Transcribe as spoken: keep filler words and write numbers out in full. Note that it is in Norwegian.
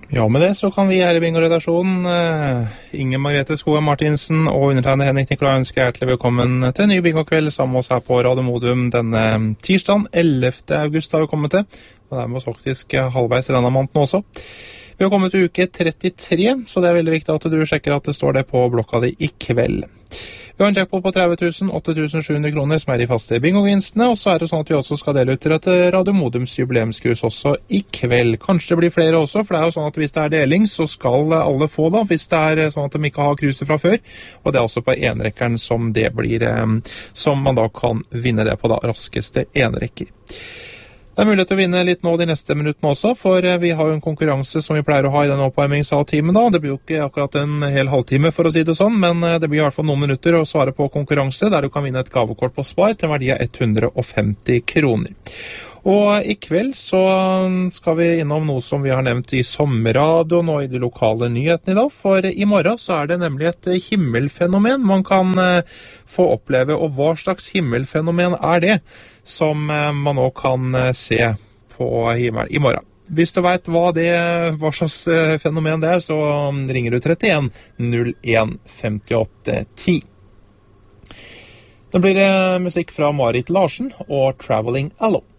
Ja, med det så kan vi her i Bingo-redaksjonen, uh, Inge Margrethe Skoga Martinsen og undertegnede Henrik Nikolai ønsker hjertelig velkommen til en ny Bingo-kveld sammen med oss her på Radio Modum denne tirsdagen, ellevte august har vi kommet til, og det er med oss faktisk halvveis i denne måneden også. Vi har kommet til uke trettitre, så det er veldig viktig at du sjekker at det står det på blokka di i kveld. Vi har en jackpot på tretti tusen åtte tusen sju hundre kroner som er de faste bingo-gevinstene, og så er det sånn at vi også skal dele ut til et Radio Modums jubileumskurs også i kveld. Kanskje det blir flere også, for det er jo sånn at hvis det er deling, så skal alle få da, hvis det er sånn at de ikke har kruset fra før, og det er også på enrekkeren som det blir, som man da kan vinne det på da, raskeste enrekker. Det er mulighet til å vinne litt nå de neste minuttene også, for vi har jo en konkurranse som vi pleier å ha i den oppvarmingshalvtimen da. Det blir jo ikke akkurat en hel halvtime for å si det sånn, men det blir i hvert fall noen minutter å svare på konkurranse, der du kan vinne et gavekort på Spar til en verdi av hundre og femti kroner. Og i kveld så skal vi innom noe som vi har nevnt i sommerradioen og i de lokale nyhetene i dag, for i morgen så er det nemlig et himmelfenomen man kan få oppleve, og hva slags himmelfenomen er det som man nå kan se på himmelen i morgen. Hvis du vet hva, det, hva slags fenomen det er, så ringer du trettien null en femtiåtte ti. Det blir musikk fra Marit Larsen og Traveling Alone.